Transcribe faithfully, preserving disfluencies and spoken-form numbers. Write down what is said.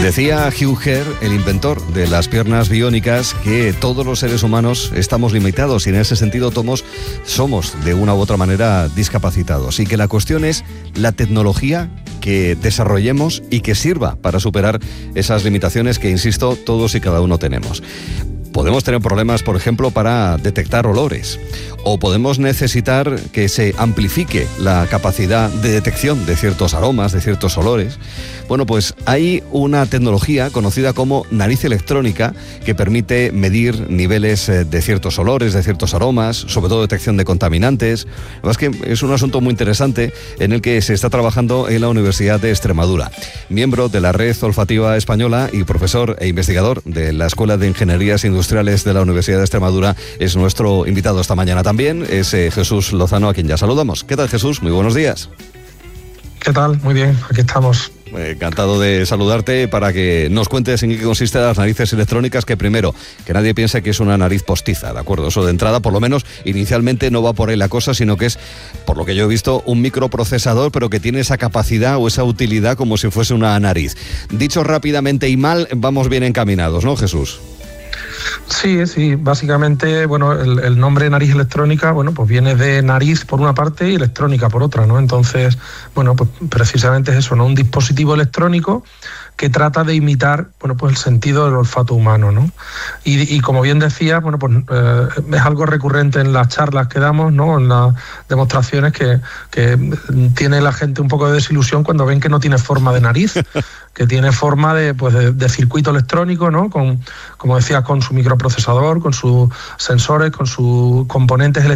Decía Hugh Herr, el inventor de las piernas biónicas, que todos los seres humanos estamos limitados y en ese sentido todos somos de una u otra manera discapacitados, y que la cuestión es la tecnología que desarrollemos y que sirva para superar esas limitaciones que, insisto, todos y cada uno tenemos. Podemos tener problemas, por ejemplo, para detectar olores, o podemos necesitar que se amplifique la capacidad de detección de ciertos aromas, de ciertos olores. Bueno, pues hay una tecnología conocida como nariz electrónica que permite medir niveles de ciertos olores, de ciertos aromas, sobre todo detección de contaminantes. La verdad es que es un asunto muy interesante en el que se está trabajando en la Universidad de Extremadura. Miembro de la Red Olfativa Española y profesor e investigador de la Escuela de Ingenierías Industriales de la Universidad de Extremadura, es nuestro invitado esta mañana también. Es eh, Jesús Lozano, a quien ya saludamos. ¿Qué tal, Jesús? Muy buenos días. ¿Qué tal? Muy bien, aquí estamos. Encantado de saludarte para que nos cuentes en qué consisten las narices electrónicas, que primero, que nadie piense que es una nariz postiza, ¿de acuerdo? Eso de entrada, por lo menos inicialmente no va por ahí la cosa, sino que es, por lo que yo he visto, un microprocesador, pero que tiene esa capacidad o esa utilidad como si fuese una nariz. Dicho rápidamente y mal, vamos bien encaminados, ¿no, Jesús? Sí, sí, básicamente, bueno, el, el nombre nariz electrónica, bueno, pues viene de nariz por una parte y electrónica por otra, ¿no? Entonces, bueno, pues precisamente es eso, ¿no? Un dispositivo electrónico que trata de imitar, bueno, pues el sentido del olfato humano, ¿no? Y, y como bien decía, bueno, pues eh, es algo recurrente en las charlas que damos, ¿no? En las demostraciones que, que tiene la gente un poco de desilusión cuando ven que no tiene forma de nariz, que tiene forma de, pues de, de circuito electrónico, ¿no? Con, como decía, con su microprocesador, con sus sensores, con sus componentes electrónicos